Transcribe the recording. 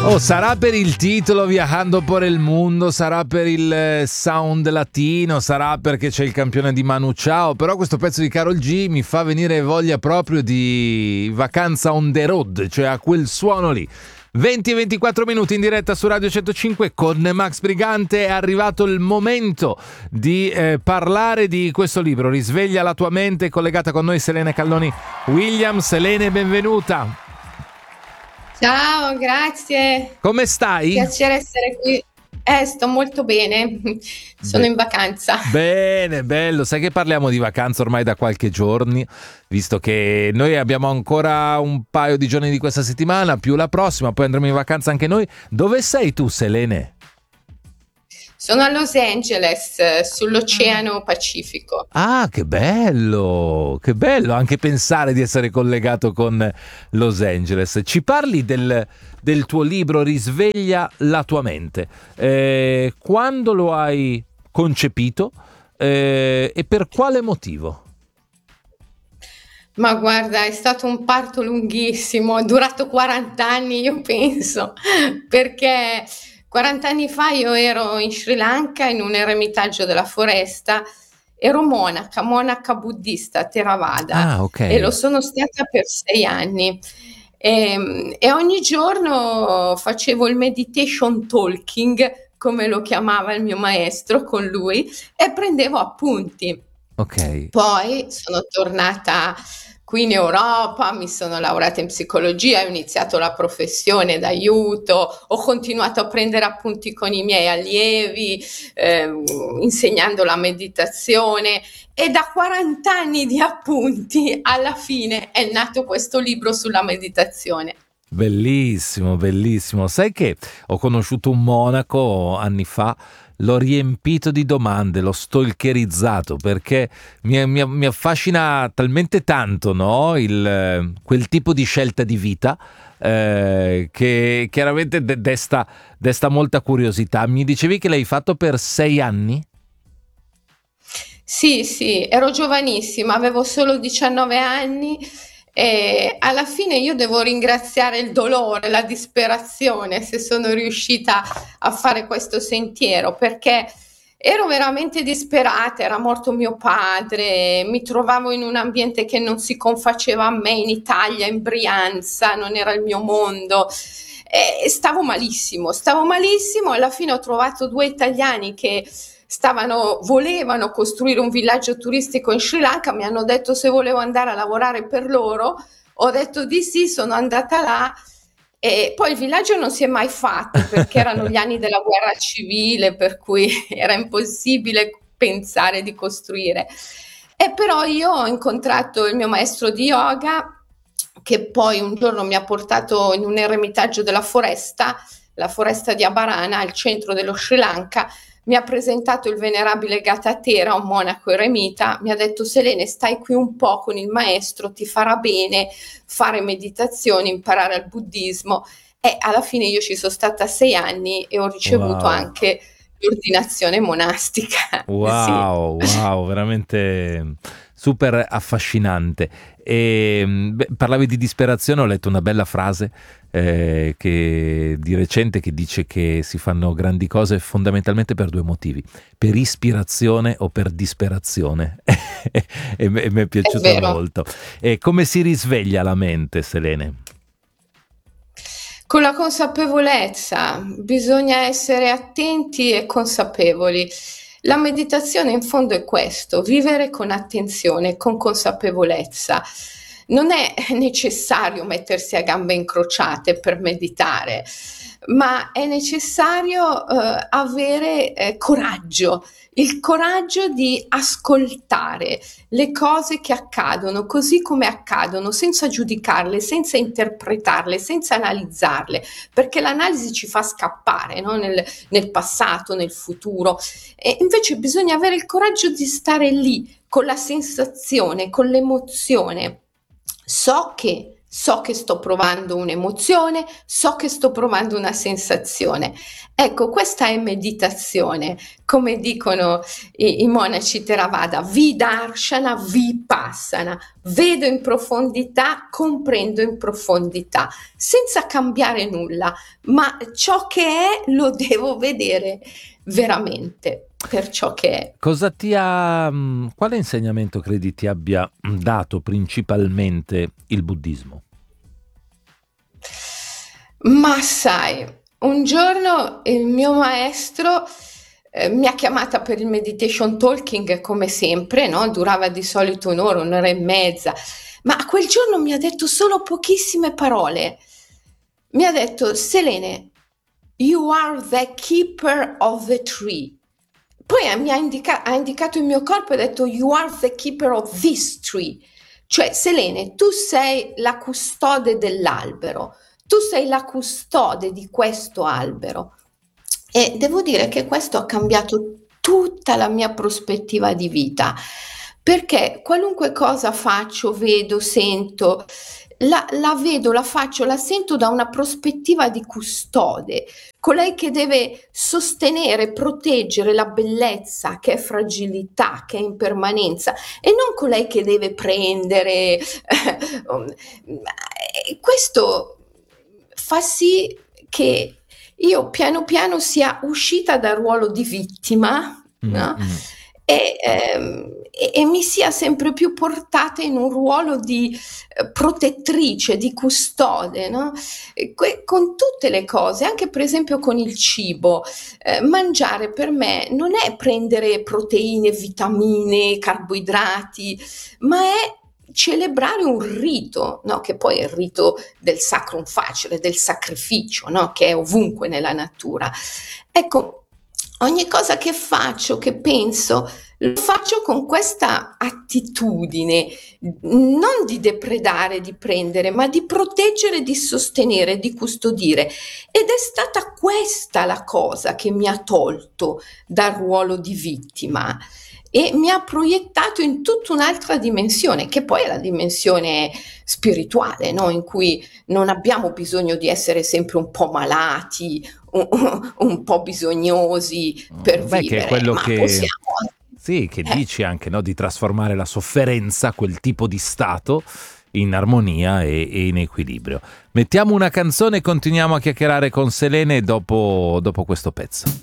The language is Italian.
Oh, sarà per il titolo Viajando por el Mundo, sarà per il sound latino, sarà perché c'è il campione di Manu Chao, però questo pezzo di Karol G mi fa venire voglia proprio di vacanza on the road, cioè a quel suono lì. 20 e 24 minuti in diretta su Radio 105 con Max Brigante. È arrivato il momento di parlare di questo libro, Risveglia la tua mente. Collegata con noi Selene Calloni Williams. Selene, benvenuta. Ciao, grazie. Come stai? Piacere essere qui. Sto molto bene. Sono in vacanza. Bene, bello. Sai che parliamo di vacanza ormai da qualche giorno, visto che noi abbiamo ancora un paio di giorni di questa settimana, più la prossima, poi andremo in vacanza anche noi. Dove sei tu, Selene? Sono a Los Angeles, sull'Oceano Pacifico. Ah, che bello anche pensare di essere collegato con Los Angeles. Ci parli del tuo libro Risveglia la tua mente. Quando lo hai concepito e per quale motivo? Ma guarda, è stato un parto lunghissimo, è durato 40 anni, io penso, perché 40 anni fa io ero in Sri Lanka in un eremitaggio della foresta, ero monaca buddista a Theravada. Ah, ok. E lo sono stata per 6 anni. E ogni giorno facevo il meditation talking, come lo chiamava il mio maestro, con lui, e prendevo appunti. Ok. Poi sono tornata qui in Europa, mi sono laureata in psicologia, ho iniziato la professione d'aiuto, ho continuato a prendere appunti con i miei allievi, insegnando la meditazione, e da 40 anni di appunti alla fine è nato questo libro sulla meditazione. Bellissimo, bellissimo. Sai che ho conosciuto un monaco anni fa, l'ho riempito di domande, l'ho stalkerizzato perché mi affascina talmente tanto, no? Quel tipo di scelta di vita che chiaramente desta molta curiosità. Mi dicevi che l'hai fatto per 6 anni? Sì, ero giovanissima, avevo solo 19 anni e alla fine io devo ringraziare il dolore, la disperazione se sono riuscita a fare questo sentiero, perché ero veramente disperata, era morto mio padre, mi trovavo in un ambiente che non si confaceva a me in Italia, in Brianza, non era il mio mondo. E stavo malissimo, e alla fine ho trovato 2 italiani che volevano costruire un villaggio turistico in Sri Lanka, mi hanno detto se volevo andare a lavorare per loro, ho detto di sì, sono andata là e poi il villaggio non si è mai fatto perché erano gli anni della guerra civile, per cui era impossibile pensare di costruire. E però io ho incontrato il mio maestro di yoga che poi un giorno mi ha portato in un eremitaggio della foresta, la foresta di Abarana, al centro dello Sri Lanka. Mi ha presentato il venerabile Gatatera, un monaco eremita, mi ha detto Selene, stai qui un po' con il maestro, ti farà bene fare meditazione, imparare il buddismo. E alla fine io ci sono stata 6 anni e ho ricevuto anche l'ordinazione monastica. Wow, Sì. wow, veramente super affascinante. Parlavi di disperazione, ho letto una bella frase che di recente che dice che si fanno grandi cose fondamentalmente per 2 motivi: per ispirazione o per disperazione. E mi è piaciuta molto. E come si risveglia la mente, Selene? Con la consapevolezza, bisogna essere attenti e consapevoli. La meditazione in fondo è questo, vivere con attenzione, con consapevolezza. Non è necessario mettersi a gambe incrociate per meditare, ma è necessario avere coraggio, il coraggio di ascoltare le cose che accadono così come accadono, senza giudicarle, senza interpretarle, senza analizzarle, perché l'analisi ci fa scappare, no? nel passato, nel futuro. E invece bisogna avere il coraggio di stare lì, con la sensazione, con l'emozione. So che so che sto provando un'emozione, so che sto provando una sensazione. Ecco, questa è meditazione, come dicono i monaci Theravada, vidarshana, vipassana, vedo in profondità, comprendo in profondità, senza cambiare nulla, ma ciò che è lo devo vedere veramente per ciò che è. Quale insegnamento credi ti abbia dato principalmente il buddismo? Ma sai, un giorno il mio maestro mi ha chiamata per il meditation talking come sempre, no? Durava di solito un'ora e mezza, ma quel giorno mi ha detto solo pochissime parole. Mi ha detto: Selene, you are the keeper of the tree. Poi ha indicato il mio corpo e ha detto: you are the keeper of this tree. Cioè, Selene, tu sei la custode dell'albero, tu sei la custode di questo albero. E devo dire che questo ha cambiato tutta la mia prospettiva di vita, perché qualunque cosa faccio, vedo, sento, la vedo, la faccio, la sento da una prospettiva di custode, colei che deve sostenere, proteggere la bellezza, che è fragilità, che è impermanenza, e non colei che deve prendere. Questo fa sì che io piano piano sia uscita dal ruolo di vittima, no? E mi sia sempre più portata in un ruolo di protettrice, di custode, no? Con tutte le cose, anche per esempio con il cibo. Mangiare per me non è prendere proteine, vitamine, carboidrati, ma è celebrare un rito, no? Che poi è il rito del sacrum facere, del sacrificio, no? Che è ovunque nella natura. Ecco, ogni cosa che faccio, che penso, lo faccio con questa attitudine, non di depredare, di prendere, ma di proteggere, di sostenere, di custodire. Ed è stata questa la cosa che mi ha tolto dal ruolo di vittima e mi ha proiettato in tutta un'altra dimensione, che poi è la dimensione spirituale, no? In cui non abbiamo bisogno di essere sempre un po' malati, un po' bisognosi per Che è vivere, quello ma che... possiamo... Sì, che dici anche, no? Di trasformare la sofferenza, quel tipo di stato, in armonia e in equilibrio. Mettiamo una canzone e continuiamo a chiacchierare con Selene dopo questo pezzo.